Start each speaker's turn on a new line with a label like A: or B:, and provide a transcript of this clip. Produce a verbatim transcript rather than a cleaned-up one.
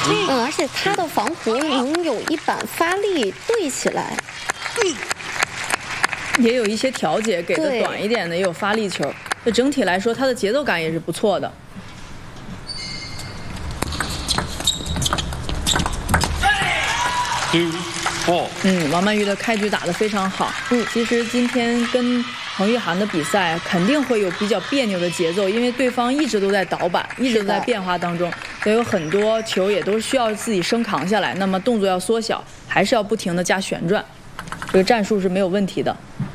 A: 嗯，而且他的防弧能有一板发力对起来，
B: 也有一些调节，给的短一点的，也有发力球。就整体来说，他的节奏感也是不错的。嗯，王曼玉的开局打得非常好。嗯，其实今天跟彭玉涵的比赛肯定会有比较别扭的节奏，因为对方一直都在倒板，一直都在变化当中，所以有很多球也都需要自己升扛下来。那么动作要缩小，还是要不停的加旋转，这个战术是没有问题的。